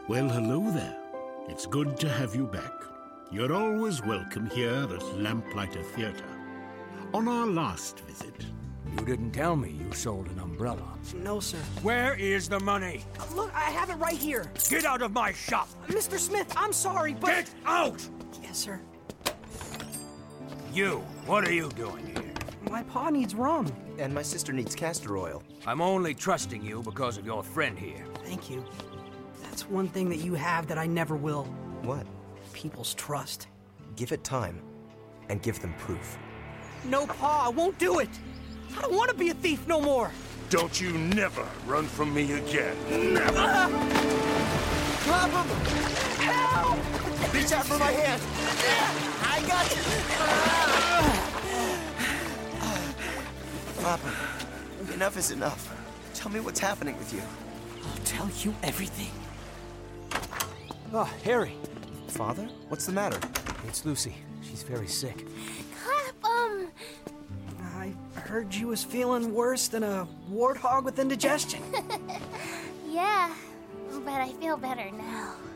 Well, hello there. It's good to have you back. You're always welcome here at Lamplighter Theatre. On our last visit... You didn't tell me you sold an umbrella. No, sir. Where is the money? Look, I have it right here. Get out of my shop! Mr. Smith, I'm sorry, but... Get out! Yes, sir. You, what are you doing here? My pa needs rum. And my sister needs castor oil. I'm only trusting you because of your friend here. Thank you. That's one thing that you have that I never will. What? People's trust. Give it time, and give them proof. No, Pa, I won't do it. I don't want to be a thief no more. Don't you never run from me again. Never! Drop him! Help! Reach out for my hand. I got you. Papa, enough is enough. Tell me what's happening with you. I'll tell you everything. Oh, Harry. Father? What's the matter? It's Lucy. She's very sick. Clapham! I heard you was feeling worse than a warthog with indigestion. Yeah, but I feel better now.